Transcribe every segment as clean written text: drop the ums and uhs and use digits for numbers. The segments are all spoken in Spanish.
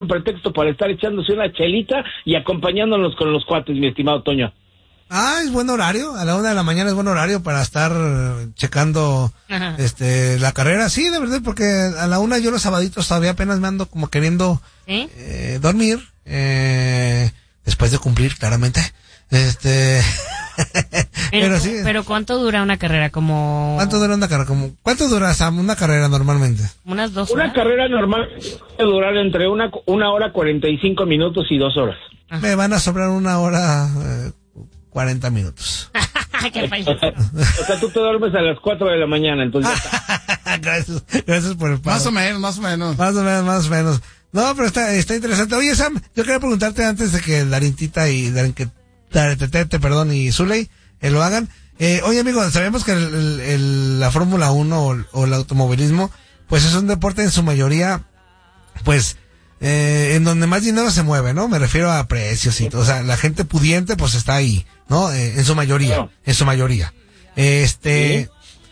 un pretexto para estar echándose una chelita y acompañándonos con los cuates, mi estimado Toño. Es buen horario, a la 1 de la mañana es buen horario para estar checando la carrera, sí, de verdad, porque a la 1 yo los sabaditos todavía apenas me ando como queriendo dormir, después de cumplir, claramente, pero sí. Pero ¿cuánto dura una carrera? ¿Cuánto dura una carrera? ¿Cuánto dura, Sam, una carrera normalmente? Unas 2 horas. Una carrera normal puede durar entre una hora 45 minutos y 2 horas. Me van a sobrar 1 hora 40 minutos. Qué payaso. O sea, tú te duermes a las 4 de la mañana, entonces. Gracias por el pago. Más o menos. Más o menos. No, pero está interesante. Oye, Sam, yo quería preguntarte antes de que Darintita y y Zuley lo hagan. Oye, amigo, sabemos que la Fórmula 1 o el automovilismo, pues es un deporte en su mayoría, pues, en donde más dinero se mueve, ¿no? Me refiero a precios y todo. O sea, la gente pudiente, pues está ahí, ¿no? En su mayoría. ¿Sí?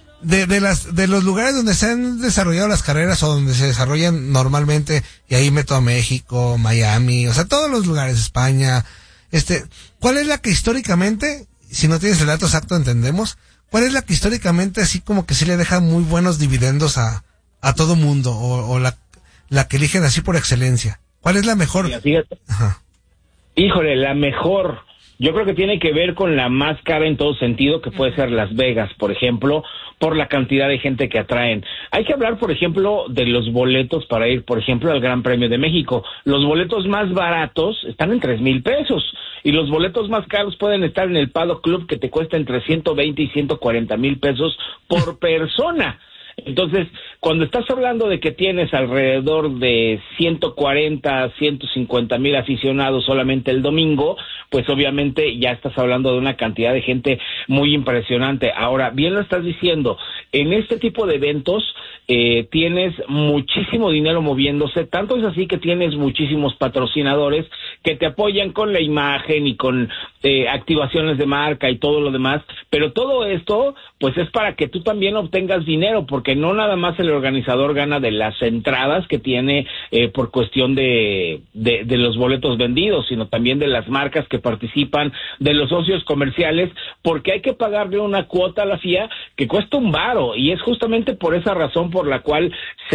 De los lugares donde se han desarrollado las carreras o donde se desarrollan normalmente, y ahí meto a México, Miami, o sea, todos los lugares, España, ¿cuál es la que históricamente, si no tienes el dato exacto, entendemos, cuál es la que históricamente así como que sí le deja muy buenos dividendos a todo mundo, o la que eligen así por excelencia? ¿Cuál es la mejor? Fíjate. Ajá. Híjole, la mejor, yo creo que tiene que ver con la más cara en todo sentido, que puede ser Las Vegas, por ejemplo, por la cantidad de gente que atraen. Hay que hablar, por ejemplo, de los boletos para ir, por ejemplo, al Gran Premio de México. Los boletos más baratos están en 3,000 pesos y los boletos más caros pueden estar en el Paddock Club, que te cuesta entre 120 y 140 mil pesos por persona. Entonces, cuando estás hablando de que tienes alrededor de 140, 150 mil aficionados solamente el domingo, pues obviamente ya estás hablando de una cantidad de gente muy impresionante. Ahora, bien lo estás diciendo, en este tipo de eventos tienes muchísimo dinero moviéndose, tanto es así que tienes muchísimos patrocinadores que te apoyan con la imagen y con activaciones de marca y todo lo demás, pero todo esto pues es para que tú también obtengas dinero, porque no nada más el organizador gana de las entradas que tiene por cuestión de los boletos vendidos, sino también de las marcas que participan, de los socios comerciales, porque hay que pagarle una cuota a la FIA que cuesta un varo, y es justamente por esa razón por la cual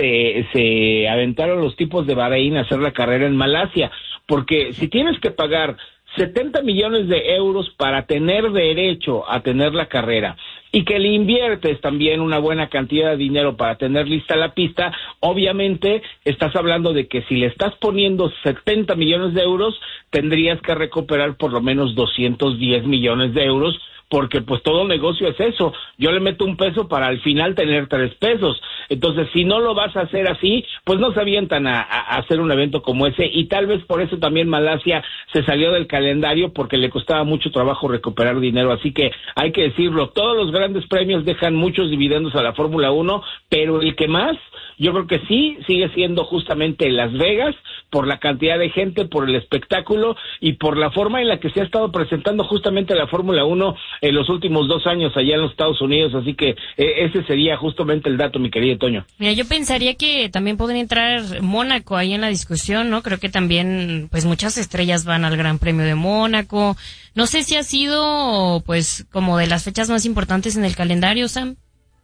se aventaron los tipos de Bahrein a hacer la carrera en Malasia, porque si tienes que pagar 70 millones de euros para tener derecho a tener la carrera y que le inviertes también una buena cantidad de dinero para tener lista la pista, obviamente estás hablando de que si le estás poniendo 70 millones de euros, tendrías que recuperar por lo menos 210 millones de euros, porque pues todo negocio es eso, yo le meto un peso para al final tener 3 pesos, entonces si no lo vas a hacer así, pues no se avientan a hacer un evento como ese, y tal vez por eso también Malasia se salió del calendario, porque le costaba mucho trabajo recuperar dinero, así que hay que decirlo, todos los grandes premios dejan muchos dividendos a la Fórmula 1, pero el que más, yo creo que sí, sigue siendo justamente Las Vegas, por la cantidad de gente, por el espectáculo y por la forma en la que se ha estado presentando justamente la Fórmula 1 en los últimos 2 años allá en los Estados Unidos, así que ese sería justamente el dato, mi querido Toño. Mira, yo pensaría que también podría entrar Mónaco ahí en la discusión, ¿no? Creo que también, pues muchas estrellas van al Gran Premio de Mónaco. No sé si ha sido, pues, como de las fechas más importantes en el calendario, Sam.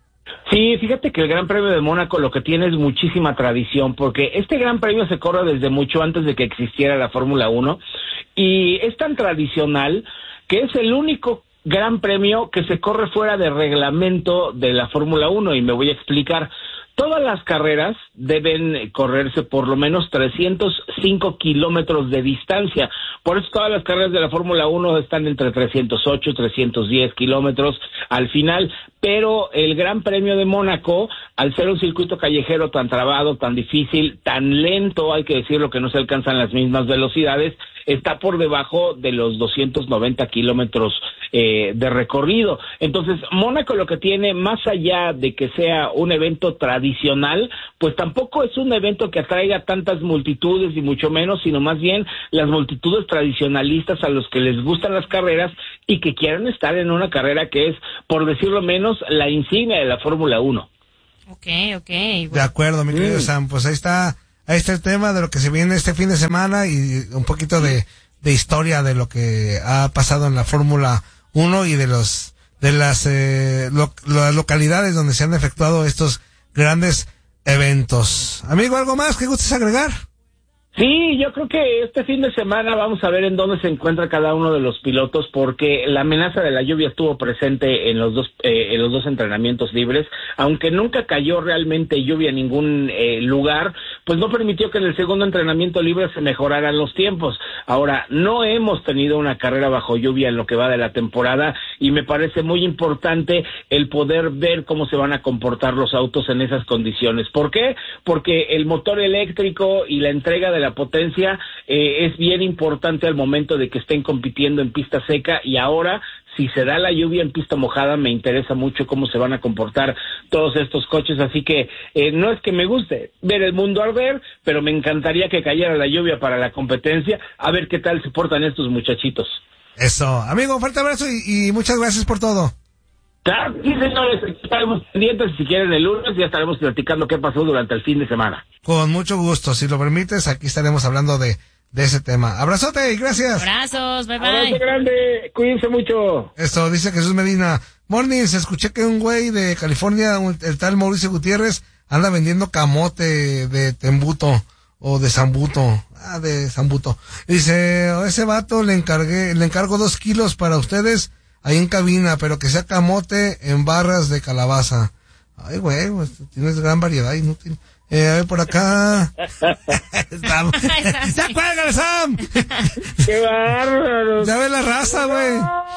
Sí, fíjate que el Gran Premio de Mónaco lo que tiene es muchísima tradición, porque este Gran Premio se corre desde mucho antes de que existiera la Fórmula 1, y es tan tradicional que es el único Gran Premio que se corre fuera de reglamento de la Fórmula 1, y me voy a explicar. Todas las carreras deben correrse por lo menos 305 kilómetros de distancia. Por eso todas las carreras de la Fórmula 1 están entre 308 y 310 kilómetros al final. Pero el Gran Premio de Mónaco, al ser un circuito callejero tan trabado, tan difícil, tan lento, hay que decirlo, que no se alcanzan las mismas velocidades, está por debajo de los 290 kilómetros de recorrido. Entonces, Mónaco lo que tiene, más allá de que sea un evento tradicional, pues tampoco es un evento que atraiga tantas multitudes, y mucho menos, sino más bien las multitudes tradicionalistas a los que les gustan las carreras y que quieran estar en una carrera que es, por decirlo menos, la insignia de la Fórmula 1. Ok. Bueno. De acuerdo, mi querido Sam, pues ahí está ahí está el tema de lo que se viene este fin de semana y un poquito de historia de lo que ha pasado en la Fórmula 1 y de las localidades donde se han efectuado estos grandes eventos. Amigo, ¿algo más que gustes agregar? Sí, yo creo que este fin de semana vamos a ver en dónde se encuentra cada uno de los pilotos, porque la amenaza de la lluvia estuvo presente en los dos entrenamientos libres, aunque nunca cayó realmente lluvia en ningún lugar, pues no permitió que en el segundo entrenamiento libre se mejoraran los tiempos. Ahora, no hemos tenido una carrera bajo lluvia en lo que va de la temporada y me parece muy importante el poder ver cómo se van a comportar los autos en esas condiciones. ¿Por qué? Porque el motor eléctrico y la entrega de la potencia es bien importante al momento de que estén compitiendo en pista seca, y ahora si se da la lluvia en pista mojada me interesa mucho cómo se van a comportar todos estos coches, así que no es que me guste ver el mundo arder, pero me encantaría que cayera la lluvia para la competencia, a ver qué tal se portan estos muchachitos. Eso, amigo, fuerte abrazo y muchas gracias por todo. Claro, sí, señores, estaremos pendientes, si quieren el lunes ya estaremos platicando qué pasó durante el fin de semana. Con mucho gusto, si lo permites, aquí estaremos hablando de ese tema. Abrazote y gracias. Abrazos, bye bye. Abrazo grande, cuídense mucho. Esto dice Jesús Medina. Mornings, escuché que un güey de California, el tal Mauricio Gutiérrez, anda vendiendo camote de Tembuto o de Zambuto. De Zambuto. Dice, ese vato le encargo 2 kilos para ustedes ahí en cabina, pero que sea camote en barras de calabaza. Ay, güey, pues, tienes gran variedad inútil. A ver, por acá. ¡Ya cuélgale, Sam! ¡Qué bárbaro! Ya ves la raza, güey.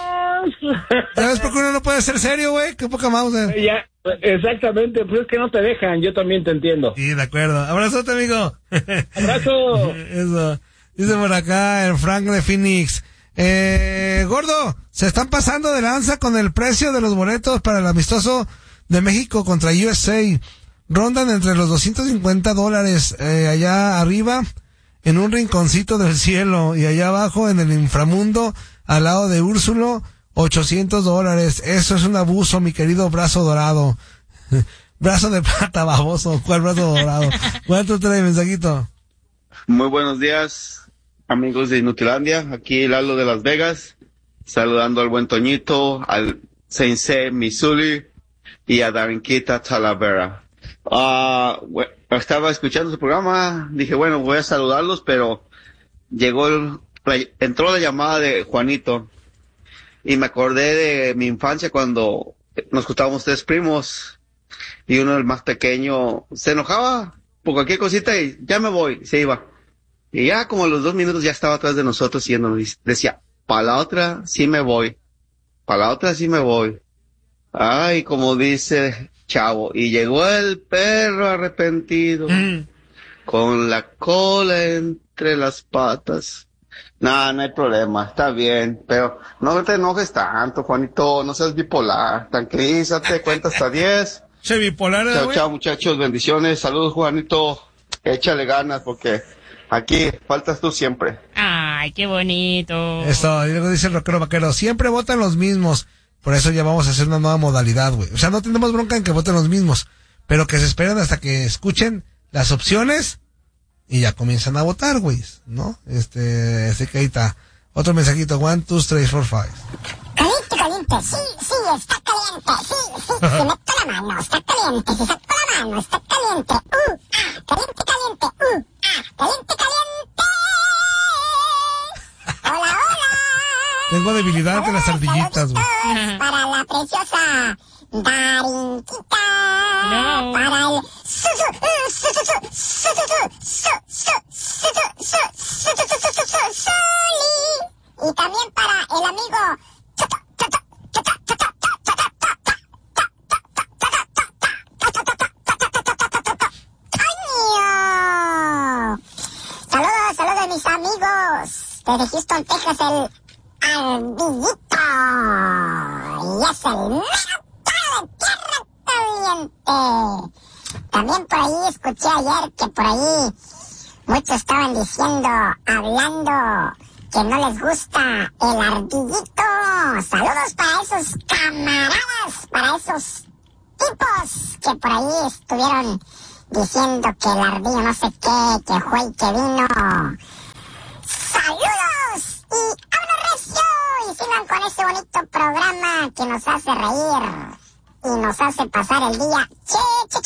¿Ya ves por qué uno no puede ser serio, güey? Qué poca Mauser. Ya, exactamente, pues es que no te dejan, yo también te entiendo. Sí, de acuerdo. Abrazote, amigo. ¡Abrazo! Eso. Dice por acá el Frank de Phoenix. Gordo, se están pasando de lanza con el precio de los boletos para el amistoso de México contra USA. Rondan entre los $250 allá arriba en un rinconcito del cielo, y allá abajo en el inframundo al lado de Úrsulo $800. Eso es un abuso, mi querido brazo dorado. Brazo de plata, baboso. ¿Cuál brazo dorado? ¿Cuánto trae mensajito? Muy buenos días, amigos de Inutilandia. Aquí Lalo de Las Vegas, saludando al buen Toñito, al Sensei Missouri y a Darinquita Talavera. Estaba escuchando su programa, dije, bueno, voy a saludarlos, pero entró la llamada de Juanito y me acordé de mi infancia cuando nos juntábamos 3 primos y uno, el más pequeño, se enojaba por cualquier cosita y ya me voy, y se iba. Y ya como a los 2 minutos ya estaba atrás de nosotros y nos decía, para la otra sí me voy, para la otra sí me voy. Ay, como dice Chavo, y llegó el perro arrepentido, con la cola entre las patas. No hay problema, está bien, pero no te enojes tanto, Juanito, no seas bipolar, tranquilízate, cuenta hasta 10. Che, bipolar, chao, muchachos, bendiciones, saludos, Juanito, échale ganas, porque aquí faltas tú siempre. Ay, qué bonito. Eso, y luego dice el rockero vaquero, siempre votan los mismos. Por eso ya vamos a hacer una nueva modalidad, güey. O sea, no tenemos bronca en que voten los mismos, pero que se esperen hasta que escuchen las opciones y ya comienzan a votar, güey, ¿no? Así que ahí está. Otro mensajito, 1, 2, 3, 4, 5. Caliente, sí, está caliente, sí, si meto la mano, está caliente, si saco la mano, está caliente, caliente, caliente. Hola. Tengo debilidad ante las ardillitas, güey. Para la preciosa Darinquita. No. Para el Soli. Y también para el amigo Saludos mis amigos desde Houston, Texas, el Ardillito. Y es el mero de Tierra Caliente. También por ahí escuché ayer que por ahí muchos estaban diciendo, hablando, que no les gusta el Ardillito. Saludos para esos camaradas, para esos tipos que por ahí estuvieron diciendo que el ardillo no sé qué, que fue y que vino. ¡Saludos! Y habla recio. Y sigan con este bonito programa que nos hace reír y nos hace pasar el día. Che, che, che.